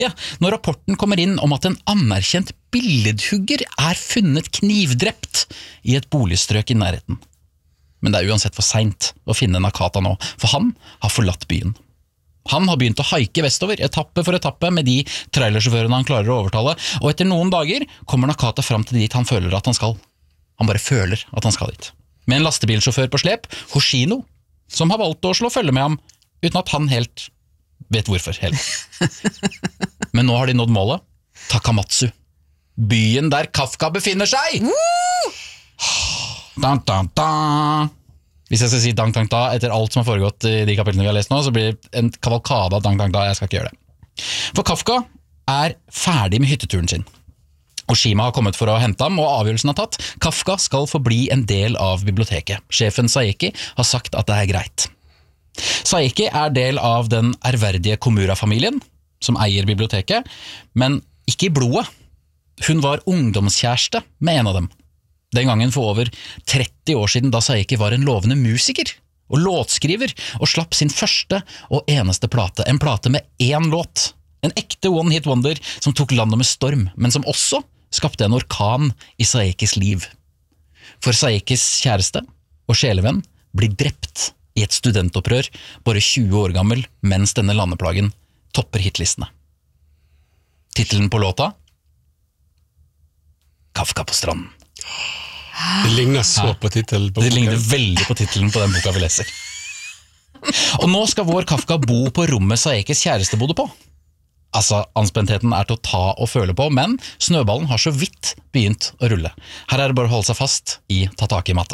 Ja, når rapporten kommer inn om at en anerkjent billedhugger funnet knivdrept i et boligstrøk i nærheten. Men det uansett for sent å finne Nakata nå, for han har forlatt byen. Han har begynt å haike vestover, etappe for etappe, med de trailersjåførene han klarer å overtale, og etter noen dager kommer Nakata fram til dit han føler at han skal. Han bare føler at han skal dit. Med en lastebilsjåfør på slep, Hoshino, som har valgt å slå følge med ham, uten at han helt vet hvorfor heller. Men nå har de nådd målet, Takamatsu. Byen der Kafka befinner seg! Dun, dun, dun. Hvis jeg skal si dang, dang, da, etter alt som har foregått i de kapitlene vi har lest nå, så blir det en kavalkade av dang, dang, da. Jeg skal ikke gjøre det. For Kafka ferdig med hytteturen sin. Oshima har kommet for å hente ham, og avgjørelsen er tatt. Kafka skal forbli en del av biblioteket. Sjefen Saeki har sagt at det greit. Saeki del av den ærverdige Komura-familien, som eier biblioteket, men ikke i blodet. Hun var ungdomskjæreste med en av dem. Den gangen for over 30 år siden, da Saeki var en lovende musiker og låtskriver, og slapp sin første og eneste plate, en plate med 1 låt, en ekte one-hit wonder som tok landet med storm, men som også skapte en orkan i Saekis liv. For Saekis kjæreste og sjelevenn blir drept i et studentopprør, bare 20 år gammel, mens denne landeplagen topper hitlistene. Titelen på låta? Kafka på stranden. Det ligner så på titelen på boka. Det ligner veldig på titelen på den boka vi leser. Og nå skal vår Kafka bo på rommet Saekis kjæreste bodde på. Altså, anspentheten til å ta og føle på, men snøballen har så vidt begynt å rulle. Her det bare å holde seg fast i ta tak i matta.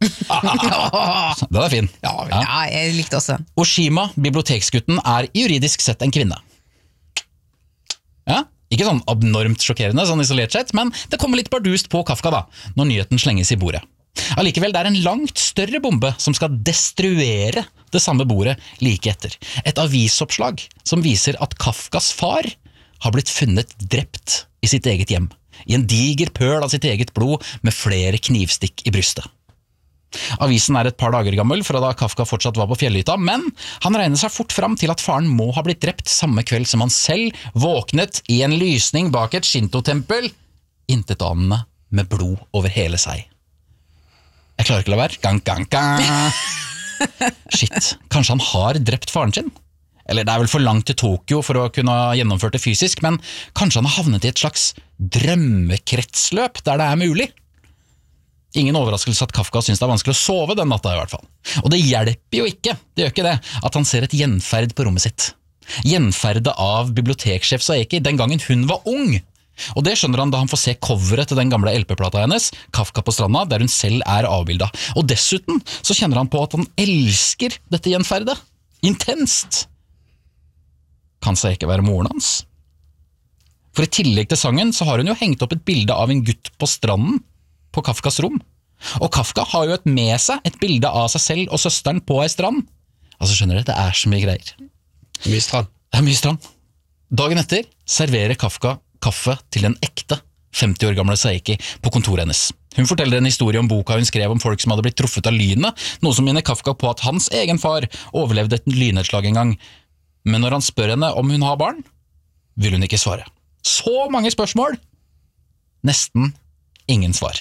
Den fin. Ja, jeg likte også. Oshima, biblioteksgutten, juridisk sett en kvinne. Ja, ikke sånn abnormt sjokkerende, sånn isolert sett, men det kommer litt bardust på Kafka da, når nyheten slenges i bordet. Allikevel, det en langt større bombe som skal destruere det samme bordet like etter. Et avisoppslag som viser at Kafkas far har blitt funnet drept i sitt eget hjem, i en diger pøl av sitt eget blod med flere knivstikk i brystet. Avisen et par dager gammel fra da Kafka fortsatt var på fjellhytta, men han regner seg fort fram til at faren må ha blitt drept samme kveld som han selv våknet i en lysning bak et Shinto-tempel, intetanende med blod over hele seg. Jeg klarer ikke å la være. Gang, gang, gang. Shit, kanskje han har drept faren sin? Eller det vel for langt til Tokyo for å kunne ha gjennomført det fysisk, men kanskje han har havnet i et slags drømmekretsløp der det mulig? Ingen overraskelse at Kafka synes det vanskelig å sove den natta i hvert fall. Og det hjelper jo ikke, det gjør ikke det, at han ser et gjenferd på rommet sitt. Gjenferdet av biblioteksjef Saeki den gangen hun var ung. Og det skjønner han da han får se coveret til den gamle LP-plata hennes, Kafka på stranda, der hun selv avbildet. Og dessuten så kjenner han på at han elsker dette gjenferdet. Intenst. Kan Saeki være moren hans? For i tillegg til sangen så har hun jo hengt opp et bilde av en gutt på stranden, på Kafkas rom. Og Kafka har jo med seg et bilde av seg selv og søsteren på ei strand. Altså skjønner du, det så mye greier. Mye strand. Det mye strand. Dagen etter serverer Kafka kaffe til en ekte 50 år gamle Saeki på kontoret hennes. Hun forteller en historie om boka hun skrev om folk som hadde blitt truffet av lynet, noe som minner Kafka på at hans egen far overlevde et lynnedslag en gang. Men når han spør henne om hun har barn, vil hun ikke svare. Så mange spørsmål! Nesten ingen svar.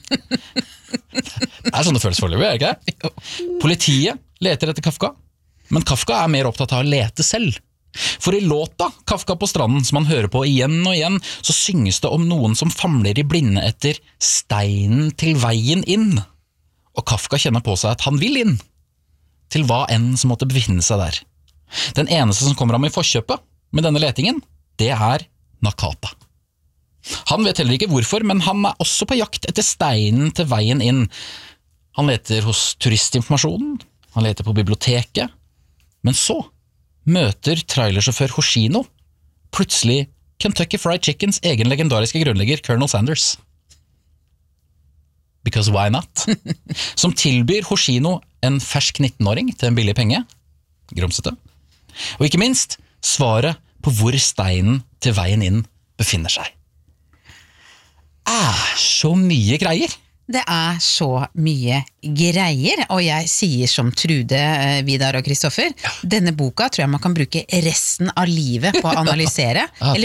Det sånn det føles foreløpig, ikke det? Politiet leter etter Kafka, men Kafka mer opptatt av å lete selv. For i låta Kafka på stranden, som han hører på igjen og igjen, så synges det om noen som famler i blinde etter steinen til veien inn. Og Kafka kjenner på seg at han vil inn, til hva enn som måtte befinne seg der. Den eneste som kommer ham i forkjøpet med denne letingen, det Nakata. Han vet heller ikke hvorfor, men han også på jakt etter steinen til veien inn. Han leter hos turistinformasjonen, han leter på biblioteket, men så møter trailersjåfør Hoshino plutselig Kentucky Fried Chickens egen legendariske grunnlegger Colonel Sanders. Because why not? Som tilbyr Hoshino en fersk 19-åring til en billig penge, grumsete, og ikke minst svaret på hvor steinen til veien inn befinner seg. Så mye greier. Det så mye greier, og jeg sier som Trude, Vidar og Kristoffer, denne boka tror jeg man kan bruke resten av livet på å analysere, eller